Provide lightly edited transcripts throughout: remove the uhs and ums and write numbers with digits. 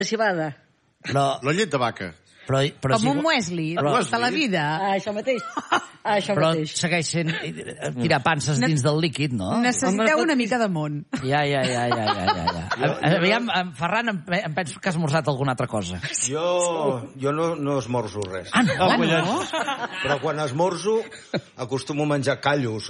cebada. La llet de vaca. Com un muesli, tota la vida. Això mateix. Però segueix sent tirar panses dins del líquid, no? Necessiteu una mica de món. Ja. Aviam, Ferran, em penso que has esmorzat alguna altra cosa. Jo no esmorzo res. No? Però quan esmorzo acostumo a menjar callos.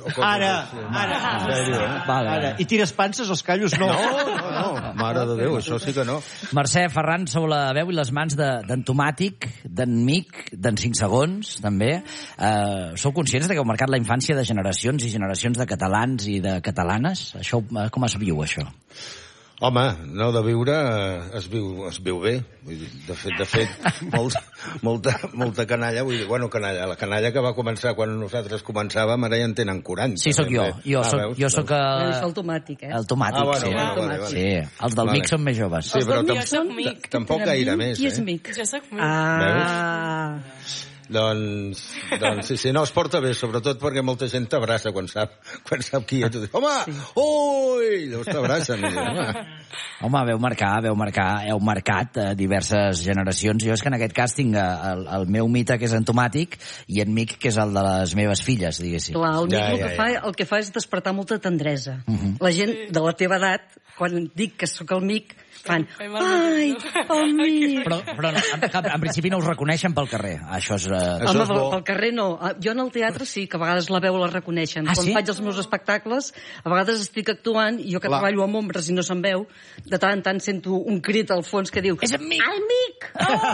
Ara. I tires panses, els callos no. No, mare de Déu, això sí que no. Mercè, Ferran, sou la veu i les mans d'en Tomàtic, d'en Mic, d'en 5 segons, també. Sou conscients de que heu marcat la infància de generacions i generacions de catalans i de catalanes? Això, com es viu, això? Home, no, de viure es viu bé. Vull dir, de fet, molta canalla, vull dir, canalla. La canalla que va començar quan nosaltres començàvem, ara ja en tenen 40. Sí, sóc jo. Jo sóc el Tomàtic, El Tomàtic, sí. Sí, els del Mic són més joves. Sí, però tampoc gaire més. Qui és Mic? Jo soc Mic. Doncs sí, no, es porta bé, sobretot perquè molta gent t'abraça quan sap qui ets. Home, ui! Llavors t'abracen. Home, heu marcat diverses generacions. Jo és que en aquest cas tinc el meu mite, que és en Tomàtic, i en Mic, que és el de les meves filles, diguéssim. Clar, el Mic el que fa és despertar molta tendresa. La gent de la teva edat, quan dic que sóc el Mic, fan, ai, el Mic. Però en principi no us reconeixen pel carrer. Això és... Home, pel carrer no. Jo en el teatre sí, que a vegades la veu la reconeixen. Quan faig els meus espectacles, a vegades estic actuant, i jo que treballo amb ombres i no se'n veu, de tant en tant sento un crit al fons que diu, és en Mic! El Mic!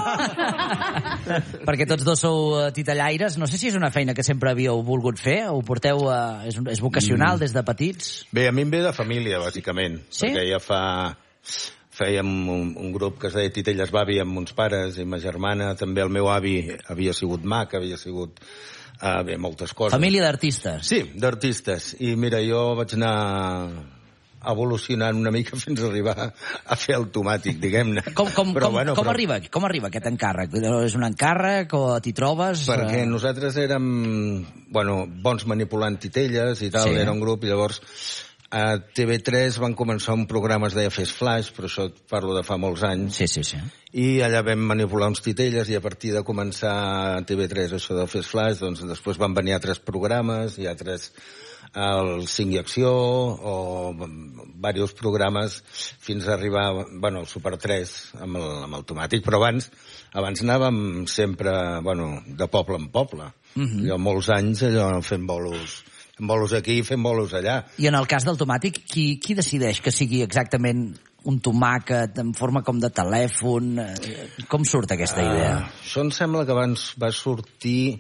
Perquè tots dos sou titellaires. No sé si és una feina que sempre havíeu volgut fer, o ho porteu... És vocacional des de petits? Bé, a mi em ve de família, bàsicament. Sí? Perquè ja fèiem un grup que es deia Titelles Bavi amb uns pares i ma germana, també el meu avi havia sigut mag, havia sigut moltes coses. Família d'artistes. Sí, d'artistes. I mira, jo vaig anar evolucionant una mica fins a arribar a fer el Tomàtic, diguem-ne. Com arriba aquest encàrrec? És un encàrrec o t'hi trobes? Perquè nosaltres érem bons manipulant titelles i tal, era un grup, i llavors a TV3 van començar un programa, es deia Fes Flash, però això parlo de fa molts anys. Sí. I allà vam manipular uns titelles, i a partir de començar a TV3 això de Fes Flash, doncs després van venir altres programes, i altres el 5 i Acció, o diversos programes, fins a arribar, al Super 3 amb el Tomàtic, però abans anàvem sempre, de poble en poble. Jo molts anys allò fent bolos aquí i fent bolos allà. I en el cas del Tomàtic, qui decideix que sigui exactament un tomàquet en forma com de telèfon? Com surt aquesta idea? Això em sembla que abans va sortir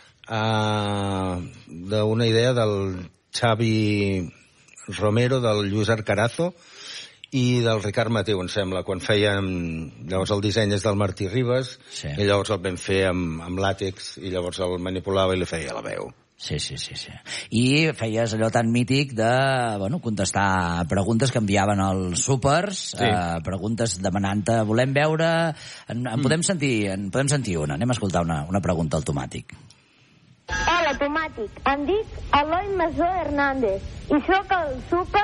d'una idea del Xavi Romero, del Lluís Arcarazo i del Ricard Mateu, em sembla, quan fèiem... Llavors el disseny és del Martí Ribas, i llavors el vam fer amb làtex, i llavors el manipulava i li feia la veu. Sí. I feies allò tan mític de, contestar preguntes que enviaven als súpers, preguntes demanant-te, volem veure... En podem sentir una. Anem a escoltar una pregunta al Tomàtic. Hola, Tomàtic. Em dic Eloi Masó Hernández i sóc al súper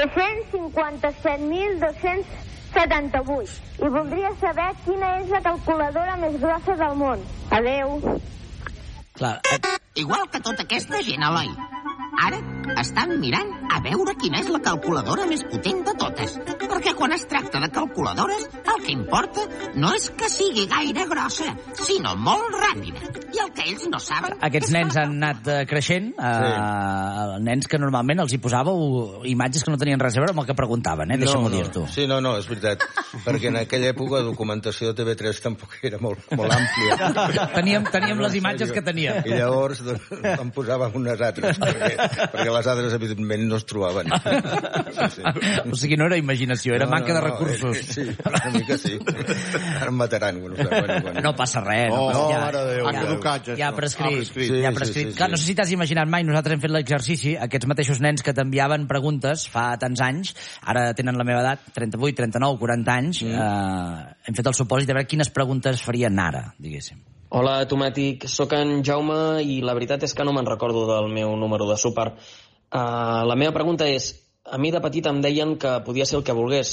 357.278 i voldria saber quina és la calculadora més grossa del món. Adeu. Clar. Igual que tota aquesta gent, Eloi. Ara estan mirant a veure quina és la calculadora més potent de totes. Perquè quan es tracta de calculadores, el que importa no és que sigui gaire grossa, sinó molt ràpida. I el que ells no saben... Aquests nens han anat creixent, nens que normalment els hi posàveu imatges que no tenien res a veure amb el que preguntaven, deixa'm-ho dir tu. Sí, no, és veritat. Perquè en aquella època la documentació de TV3 tampoc era molt àmplia. Teníem les imatges que teníem. I llavors en posàvem unes altres, perquè les altres, evidentment, no es trobaven. O sigui, no era imaginació, era manca de recursos. Sí, una mica sí. Ara em mataran. No passa res. Ja ha prescrit. Clar, no sé si t'has imaginat mai, nosaltres hem fet l'exercici, aquests mateixos nens que t'enviaven preguntes fa tants anys, ara tenen la meva edat, 38, 39, 40 anys, hem fet el supòsit de veure quines preguntes farien ara, diguéssim. Hola, Tomàtic. Soc en Jaume i la veritat és que no me'n recordo del meu número de súper. La meva pregunta és, a mi de petit em deien que podia ser el que volgués,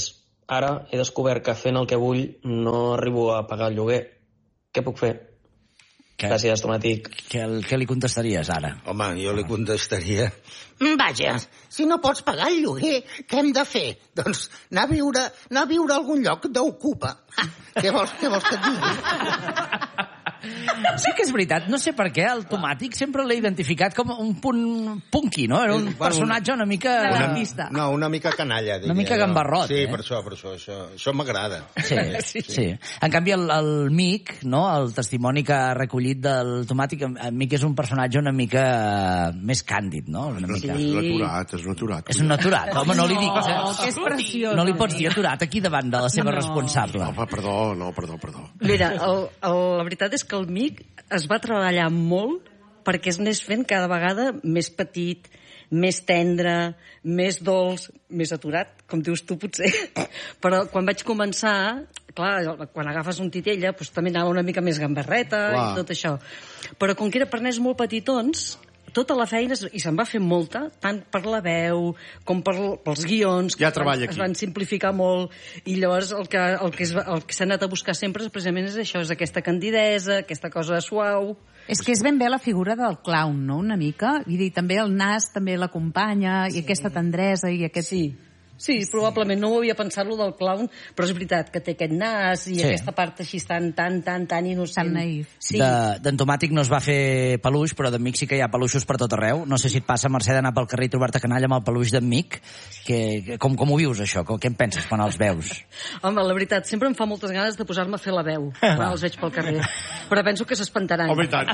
ara he descobert que fent el que vull no arribo a pagar el lloguer. Què puc fer? Gràcies, Tomàtic. Què li contestaries ara? Home, jo li contestaria... Vaja, si no pots pagar el lloguer, què hem de fer? Doncs anar a viure a algun lloc d'ocupa. Què vols que et digui? Sí que és veritat, no sé per què el Tomàtic sempre l'he identificat com un punt punky, no? Era un personatge una mica... una mica canalla, diria. Una mica gambarrot, Sí, per això m'agrada. Sí. En canvi, el Mic, no? El testimoni que ha recollit del Tomàtic, el Mic és un personatge una mica més càndid, no? És naturat. És un naturat. Home, no li diguis, que és preciós. No li pots dir aturat aquí davant de la seva responsable. Home, perdó. Mira, la veritat és que el Mic es va treballar molt perquè es anés fent cada vegada més petit, més tendre, més dolç, més aturat, com dius tu potser. Però quan vaig començar, clar, quan agafes un titella, doncs també anava una mica més gambarreta i tot això. Però com que era per nens molt petitons, tota la feina, i se'n va fer molta, tant per la veu com pels guions, que es van simplificar molt, i llavors el que s'ha anat a buscar sempre precisament és això, és aquesta candidesa, aquesta cosa suau. És que és ben bé la figura del clown, no?, una mica. Vull dir, també el nas també l'acompanya, i aquesta tendresa i aquest... Sí, probablement no ho havia pensat, lo del clown, però és veritat que té aquest nas i aquesta part així tan innocent. Tan naïf. Sí. D'en Tomàtic no es va fer peluix, però d'en Mic sí que hi ha peluixos per tot arreu. No sé si et passa, Mercè, d'anar pel carrer i trobar-te canalla amb el peluix d'en Mic. Com ho vius, això? Què en penses quan els veus? Home, la veritat, sempre em fa moltes ganes de posar-me a fer la veu quan els veig pel carrer. Però penso que s'espantaran. Home, i tant.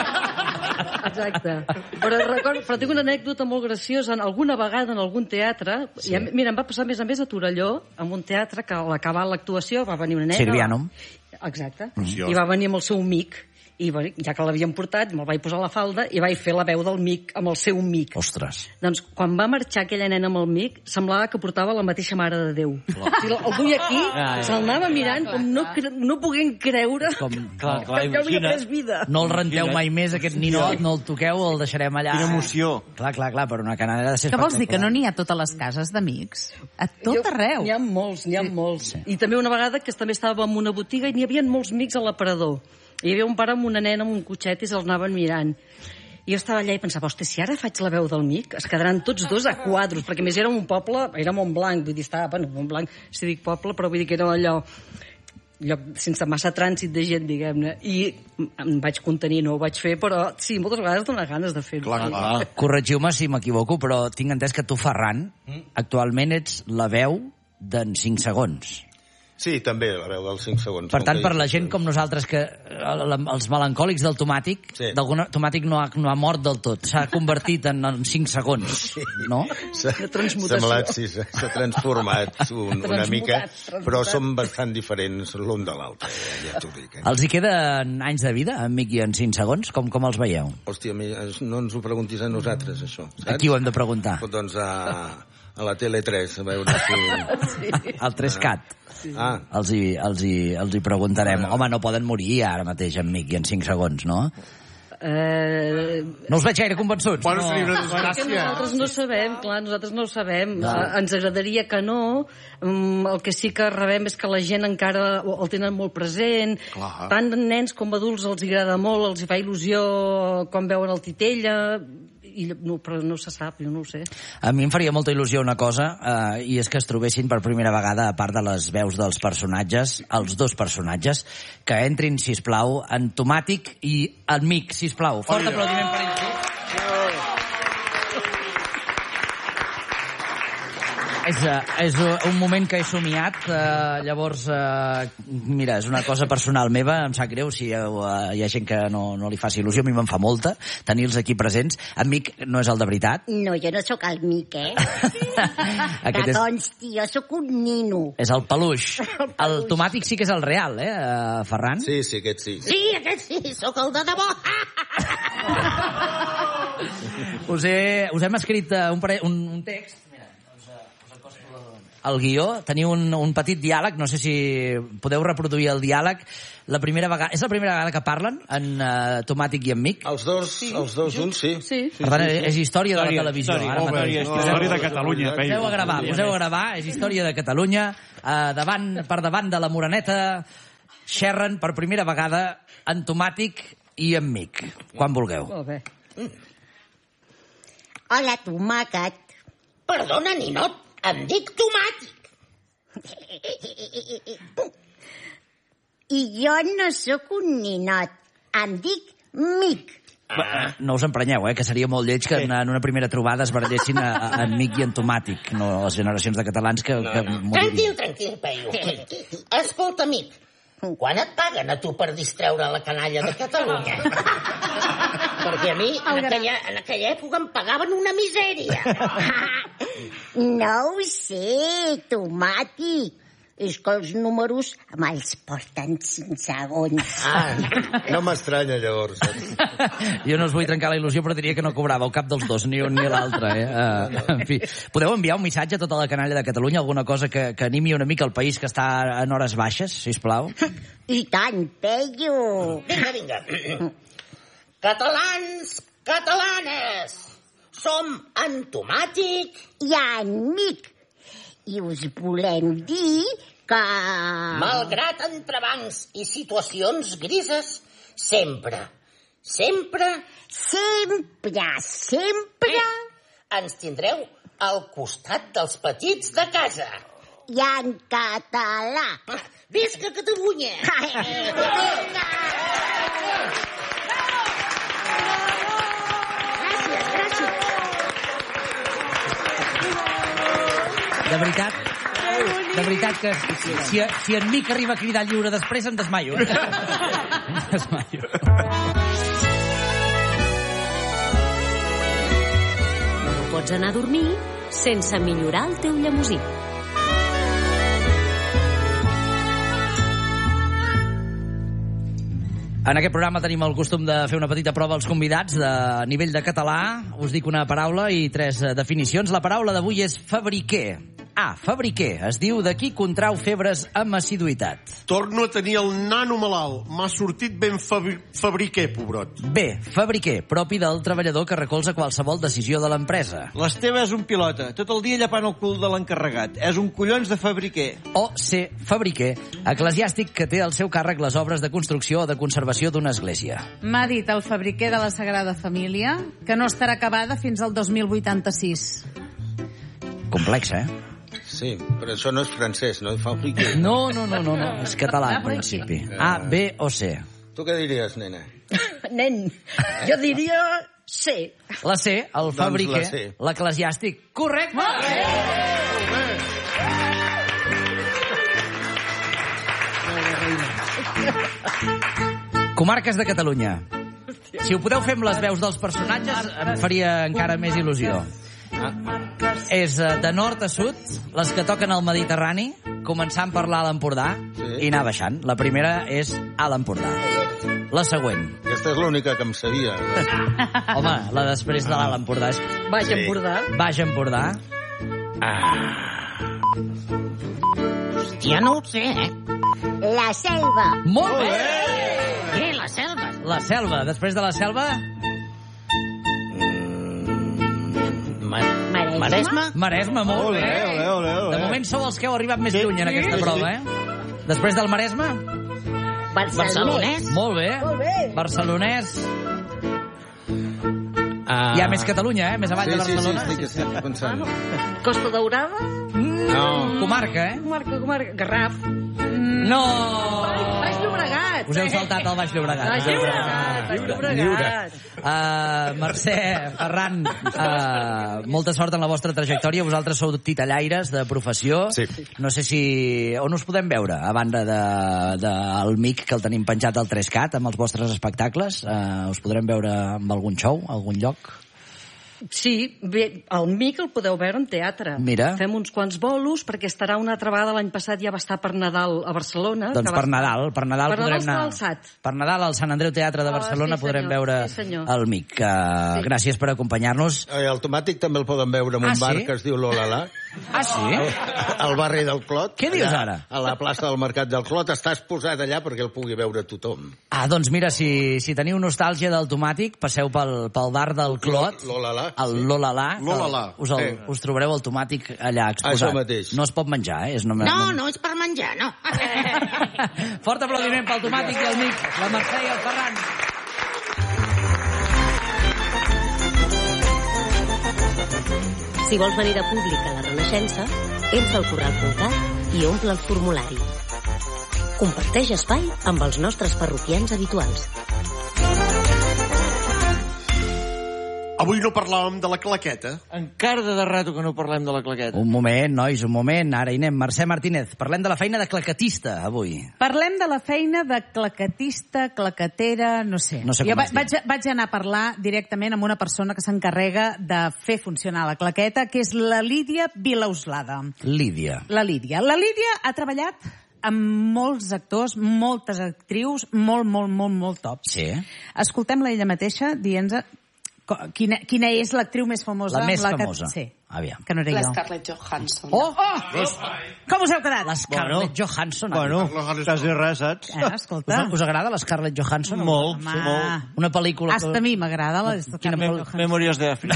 Exacte. Però tinc una anècdota molt graciosa. Alguna vegada en algun teatre... Mira, em va passar a més Torelló, en un teatre que a l'acabar l'actuació va venir una nena... Silvianum. Exacte. I va venir amb el seu Mic, i ja que l'havien portat, me'l vaig posar a la falda i vaig fer la veu del Mic amb el seu Mic. Ostres. Doncs quan va marxar aquella nena amb el Mic, semblava que portava la mateixa Mare de Déu. Si el duia aquí, se'l anava mirant com no poguent creure que li havia pres vida. No el renteu mai més, aquest ninot, no el toqueu, el deixarem allà. Quina emoció. Clar, per una canalla de ser espectacular. Què vols dir, que no n'hi ha totes les cases d'amics? A tot arreu. N'hi ha molts. Sí. I també una vegada que també estava en una botiga i n'hi havia molts Mics a l'aparador. Hi havia un pare amb una nena amb un cotxet i se'ls anaven mirant. I jo estava allà i pensava, ostres, si ara faig la veu del Mic, es quedaran tots dos a quadros, perquè més era un poble, era Montblanc, vull dir, Montblanc, si dic poble, però vull dir que era allò sense massa trànsit de gent, diguem-ne. I em vaig contenir, no ho vaig fer, però sí, moltes vegades dona ganes de fer-ho. Clar. Corregiu-me si m'equivoco, però tinc entès que tu, Ferran, actualment ets la veu d'en 5 segons. Sí, també, la veu dels 5 segons. Per tant, per la gent com nosaltres, que els melancòlics del Tomàtic, Tomàtic no ha mort del tot, s'ha convertit en 5 segons, no? S'ha transformat una mica, però som bastant diferents l'un de l'altre, ja t'ho dic. Els hi queden anys de vida, en Mic i en 5 segons? Com els veieu? Hòstia, no ens ho preguntis a nosaltres, això, saps? A qui ho hem de preguntar? Doncs a la Tele3, a veure si... Al 3CAT. Els hi preguntarem. Home, no poden morir ara mateix en Mic i en 5 segons, no? No us veig gaire convençuts. Bueno, seria una desgràcia. Nosaltres no sabem, clar, nosaltres no ho sabem. Ens agradaria que no. El que sí que rebem és que la gent encara el tenen molt present. Tant nens com adults els agrada molt, els fa il·lusió quan veuen el Titella... però no se sap, jo no ho sé. A mi em faria molta il·lusió una cosa, i és que es trobessin per primera vegada, a part de les veus dels personatges, els dos personatges, que entrin, sisplau, en Tomàtic i en Mic, sisplau. Fort aplaudiment per ells. És un moment que he somiat, llavors, mira, és una cosa personal meva, em sap greu si hi ha gent que no li faci il·lusió, a mi me'n fa molta tenir-los aquí presents. En Mic no és el de veritat. No, jo no sóc el Mic, que consti, jo sóc un nino. És el peluix. El Tomàtic sí que és el real, Ferran? Sí, aquest sí. Sí, aquest sí, sóc el de debò. Us hem escrit un text. el guió, teniu un petit diàleg, no sé si podeu reproduir el diàleg. És la primera vegada que parlen, en Tomàtic i en Mic? Els dos junts, sí. Per tant, és història de la televisió. Història de Catalunya. Poseu a gravar, és història de Catalunya. Per davant de la Moreneta, xerren per primera vegada en Tomàtic i en Mic. Quan vulgueu. Molt bé. Hola, tomàquet. Perdona, ninot, em dic Tomàtic. I jo no sóc un ninot, em dic Mic. No us emprenyeu, que seria molt lleig que en una primera trobada es barallessin en Mic i en Tomàtic, no les generacions de catalans que moririen. Tranquil, Peyu. Escolta, Mic, quan et paguen a tu per distreure la canalla de Catalunya? Perquè a mi, en aquella època, em pagaven una misèria. No ho sé, Tomàtic. És que els números me'ls porten 5 segons. No m'estranya, llavors. Jo no us vull trencar la il·lusió, però diria que no cobràveu cap dels dos, ni un ni l'altre. En fi, podeu enviar un missatge a tota la canalla de Catalunya, alguna cosa que animi una mica el país que està en hores baixes, sisplau? I tant, Peyu. Vinga. Catalans, catalanes, som en Tomàtic i en Mic. I us volem dir que... Malgrat entrebancs i situacions grises, sempre ens tindreu al costat dels petits de casa. I en català. Visca Catalunya! De veritat que si en Mic arriba a cridar lliure després em desmaio. No pots anar a dormir sense millorar el teu llemosí. En aquest programa tenim el costum de fer una petita prova als convidats de nivell de català. Us dic una paraula i 3 definicions. La paraula d'avui és fabriquer. Fabriquer. Es diu de qui contrau febres amb assiduïtat. Torno a tenir el nano malalt. M'ha sortit ben fabriquer, pobrot. B. Fabriquer. Propi del treballador que recolza qualsevol decisió de l'empresa. L'Esteve és un pilota. Tot el dia llepant el cul de l'encarregat. És un collons de fabriquer. O C. Fabriquer. Eclesiàstic que té al seu càrrec les obres de construcció o de conservació d'una església. M'ha dit el fabriquer de la Sagrada Família que no estarà acabada fins al 2086. Complex, Sí, però això no és francès, no? Fabriquer. No. És català, en principi. A, B o C. Tu què diries, nena? Nen, jo diria C. La C, el fabriquer, l'eclesiàstic. Correcte! Comarques de Catalunya. Si ho podeu fer amb les veus dels personatges, em faria encara més il·lusió. És de nord a sud, les que toquen al Mediterrani, començant per l'Alt Empordà i anar baixant. La primera és Alt Empordà. La següent. Aquesta és l'única que em sabia. Home, la després de l'Alt Empordà és... Baix Empordà. Baix Empordà. Hòstia, no ho sé, La Selva. Molt bé! La Selva. La Selva. Després de la Selva... Maresme, molt bé. De moment sou els que heu arribat més lluny en aquesta prova, Després del Maresme? Barcelonès. Molt bé. Barcelonès. Hi ha més Catalunya, més avall de Barcelona. Sí, estic pensant. Costa Daurada? No. Comarca, Comarca. Garraf. No. Baix Llobregat. Us heu saltat al Baix Llobregat. Baix Llobregat. Mercè, Ferran, molta sort en la vostra trajectòria. Vosaltres sou titellaires de professió. Sí. No sé si... On us podem veure, a banda del Mic, que el tenim penjat al 3CAT, amb els vostres espectacles? Us podrem veure amb algun show, algun lloc? Sí, bé, el Mic el podeu veure en teatre. Mira. Fem uns quants bolos, perquè estarà una altra vegada, l'any passat ja va estar per Nadal a Barcelona. Doncs per Nadal podrem anar... Per Nadal al Sant Andreu Teatre de Barcelona podrem veure el Mic. Gràcies per acompanyar-nos. El Tomàtic també el poden veure en un bar que es diu l'Olala. Ah, sí? Al barri del Clot. Què dius ara? A la plaça del Mercat del Clot. Està exposat allà perquè el pugui veure tothom. Ah, doncs mira, si teniu nostàlgia del tomàtic, passeu pel bar del Clot. L'Olalà. El l'Olalà. Us trobareu el tomàtic allà exposat. Això mateix. No es pot menjar, eh? No és per menjar, no. Fort aplaudiment pel tomàtic i el Mic, la Mercè i el Ferran. Si vols venir de públic a la Renaixença, entra al corral.cat i omple el formulari. Comparteix espai amb els nostres parroquians habituals. Avui no parlàvem de la claqueta. Encara de rato que no parlem de la claqueta. Un moment, nois, un moment. Ara hi anem. Mercè Martínez, parlem de la feina de claquetista, avui. Parlem de la feina de claquetista, claquetera, no sé. No sé com es diu. Vaig anar a parlar directament amb una persona que s'encarrega de fer funcionar la claqueta, que és la Lídia Vilauslada. Lídia. La Lídia ha treballat amb molts actors, moltes actrius, molt top. Sí. Escoltem-la ella mateixa dient-nos quina és l'actriu més famosa. La més famosa. Sí. Aviam. Que no era la jo. Scarlett Johansson. Com us heu quedat? La Scarlett Johansson. Bueno, quasi res, saps? Escolta. Us agrada la Scarlett Johansson? Molt, sí, molt. Una pel·lícula... Hasta a mi m'agrada la Scarlett Johansson. Memòries d'Àfrica.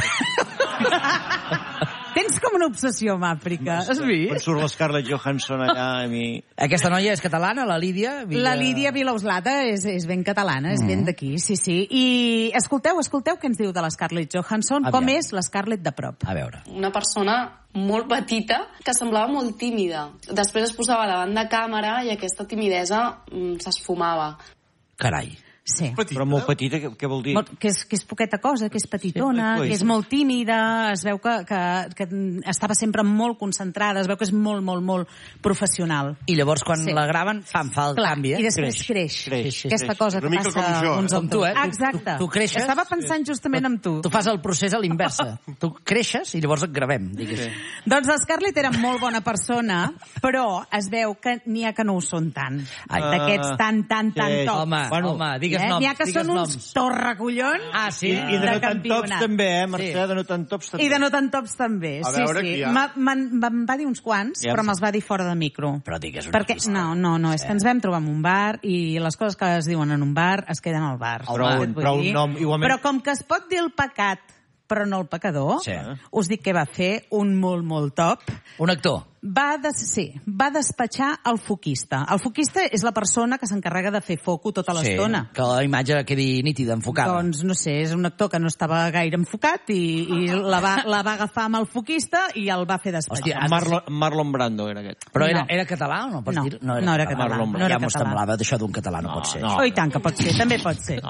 Tens com una obsessió amb Àfrica, has vist? Quan surt la Scarlett Johansson allà a mi... Aquesta noia és catalana, la Lídia? La Lídia Vilauslada és ben catalana, és ben d'aquí, sí. I escolteu què ens diu de la Scarlett Johansson, com és la Scarlett de prop. A veure. Una persona molt petita que semblava molt tímida. Després es posava davant de càmera i aquesta timidesa s'esfumava. Carai. Sí. Però molt petita, què vol dir? Que és poqueta cosa, que és petitona, que és molt tímida, es veu que estava sempre molt concentrada, es veu que és molt professional. I llavors quan la graven fa el canvi, I després creix. Aquesta cosa que passa uns com tu, eh? Exacte. Tu creixes. Estava pensant justament en tu. Tu fas el procés a l'inversa. Tu creixes i llavors et gravem, diguéssim. Doncs la Scarlett era molt bona persona, però es veu que n'hi ha que no ho són tant. D'aquests tan top. Home, digues noms. N'hi ha que són uns torracollons. Ah, sí? I de no tant tops també, Mercè? De no tant tops també. I de no tant tops també, sí. Me'n va dir uns quants, però me'ls va dir fora de micro. Però digues una cosa. No, és que ens vam trobar en un bar i les coses que es diuen en un bar es queden al bar. Però un nom, igualment... Però com que es pot dir el pecat, però no el pecador, us dic que va fer un molt top. Un actor. Va despatxar el foquista. El foquista és la persona que s'encarrega de fer foco tota l'estona. Sí, que la imatge quedi nítida, enfocada. Doncs, no sé, és un actor que no estava gaire enfocat i la va agafar amb el foquista i el va fer despatxar. Marlon Brando era aquest. Però era català o no? No era català. Ja m'ho semblava, d'això d'un català no pot ser. Oh, i tant que pot ser, també pot ser.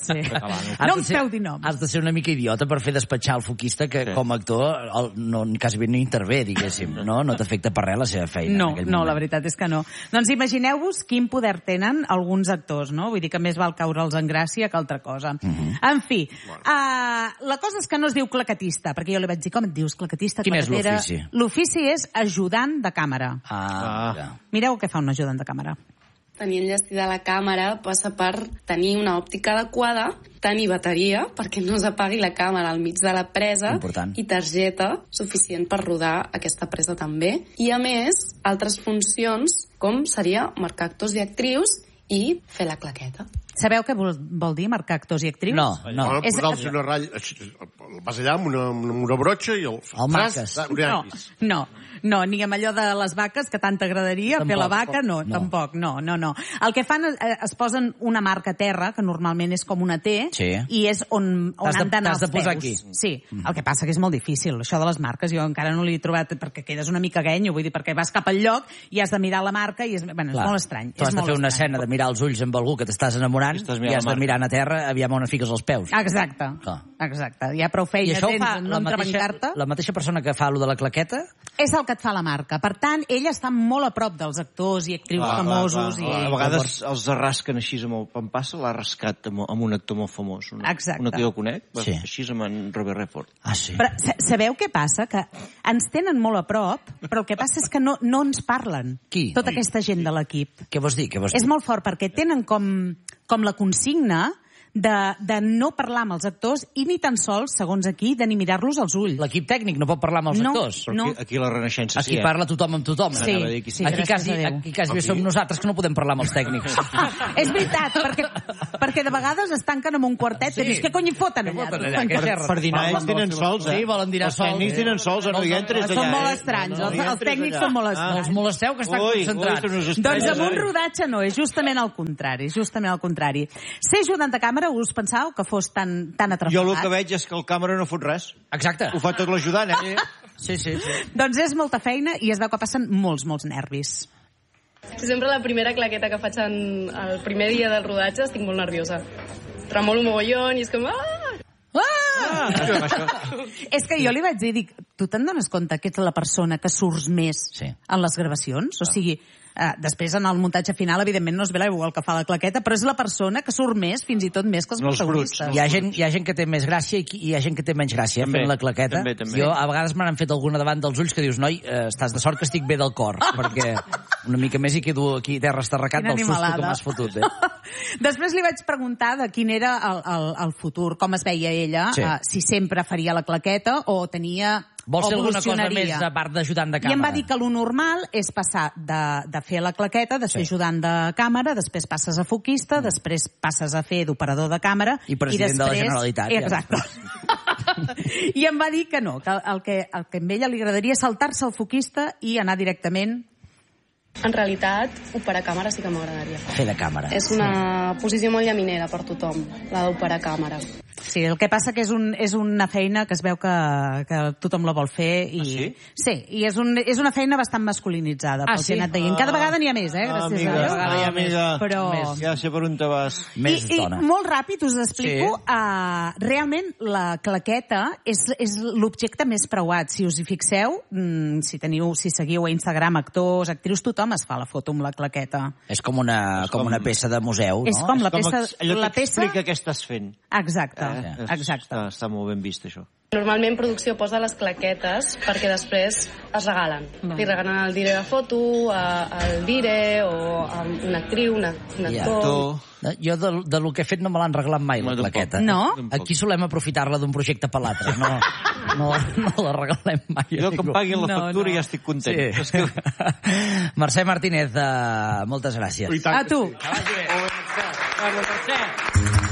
No em feu dir noms. Has de ser una mica idiota per fer despatxar el foquista que com a actor quasi bé no intervé, diguéssim. No t'afecta per res la seva feina. No, la veritat és que no. Doncs imagineu-vos quin poder tenen alguns actors, no? Vull dir que més val caure'ls en gràcia que altra cosa. En fi, la cosa és que no es diu claquetista, perquè jo li vaig dir, com et dius, claquetista, claquetera? Quin és l'ofici? L'ofici és ajudant de càmera. Mireu què fa un ajudant de càmera. Tenir enllestida la càmera passa per tenir una òptica adequada, tenir bateria perquè no s'apagui la càmera al mig de la presa i targeta suficient per rodar aquesta presa també. I a més, altres funcions com seria marcar actors i actrius i fer la claqueta. Sabeu què vol dir marcar actors i actrius? No. Posar-los una ratlla... Vas allà amb una brotxa i el marques. No, ni amb allò de les vaques, que tant t'agradaria fer la vaca, tampoc. No. El que fan es posen una marca a terra, que normalment és com una T, i és on han d'anar els peus. Aquí. Sí, el que passa que és molt difícil, això de les marques, jo encara no l'he trobat, perquè quedes una mica guenyo, vull dir, perquè vas cap al lloc i has de mirar la marca i és molt estrany. Tu has de fer una escena de mirar els ulls amb algú que t'estàs enamorant i has de mirar a terra aviam on fiques els peus. Exacte. Hi ha prou feina tens no entrebancar-te. La mateixa persona que fa allò de la claqueta? És el que et fa la marca. Per tant, ella està molt a prop dels actors i actrius famosos. A vegades els arrasquen així amb el pan passa, l'ha rascat amb un actor molt famós. Una que jo conec, així amb en Robert Redford. Però sabeu què passa? Que ens tenen molt a prop, però el que passa és que no ens parlen. Qui? Tota aquesta gent de l'equip. Què vols dir? És molt fort, perquè tenen com la consigna de no parlar amb els actors i ni tan sols, segons aquí, de ni mirar-los als ulls. L'equip tècnic no pot parlar amb els actors? No. Aquí a la Renaixença sí. Aquí parla tothom amb tothom. Sí, aquí quasi bé som nosaltres que no podem parlar amb els tècnics. És veritat, perquè de vegades es tanquen amb un quartet que dius, què cony hi foten allà? Per dinar ells tenen sols, Sí, volen dinar sols. Els tècnics tenen sols, no hi entres allà. Són molt estranys, els tècnics són molt estranys. Els molesteu que estan concentrats. Doncs amb un rodatge no, és justament al contrari, Ser ajudant de càmera, us pensàveu que fos tan atrapat? Jo el que veig és que el càmera no fot res. Exacte. Ho fa tot l'ajudant, Sí. Doncs és molta feina i es veu que passen molts nervis. Sempre la primera claqueta que faig el primer dia del rodatge estic molt nerviosa. Tremolo mogollon i és com... És que jo li vaig dir, tu te'n dones compte que ets la persona que surts més en les gravacions? O sigui, després en el muntatge final, evidentment, no es ve igual que fa la claqueta, però és la persona que surt més, fins i tot més que els protagonistes. Hi ha gent que té més gràcia i hi ha gent que té menys gràcia fent la claqueta. També. Jo, a vegades me n'han fet alguna davant dels ulls que dius, noi, estàs de sort que estic bé del cor, perquè una mica més hi quedo aquí terra estarracat del susto que m'has fotut. Després li vaig preguntar de quin era el futur, com es veia ella, si sempre faria la claqueta o tenia... Vol ser alguna cosa més a part d'ajudant de càmera? I em va dir que lo normal és passar de fer la claqueta, de ser ajudant de càmera, després passes a foquista, després passes a fer d'operador de càmera... I president de la Generalitat. Exacte. I em va dir que no, que el que a ella li agradaria és saltar-se al foquista i anar directament... En realitat, operar càmera sí que m'agradaria. Fer de càmera. És una posició molt llaminera per tothom, la d'operar càmera. Sí, el que passa que és una feina que es veu que tothom la vol fer i... Sí, i és una feina bastant masculinitzada, pel que he anat deient. Cada vegada n'hi ha més, gràcies a Déu. Amiga, però... ja sé per on te vas. I molt ràpid us explico, realment la claqueta és l'objecte més preuat. Si us hi fixeu, si seguiu a Instagram actors, actrius, tothom es fa la foto amb la claqueta. És com una peça de museu, no? És com la peça... Allò t'explica què estàs fent. Exacte. Està molt ben vist, això. Normalment producció posa les claquetes perquè després es regalen. Li regalen el dire de foto, el dire, o a una actriu, un actor... Jo de lo que he fet no me l'han regalat mai, la claqueta. No? Aquí solem aprofitar-la d'un projecte per l'altre. No la regalem mai. Jo que em paguin la factura ja estic content. Sí. Mercè Martínez, moltes gràcies. A tu. Que vagi bé. Mercè.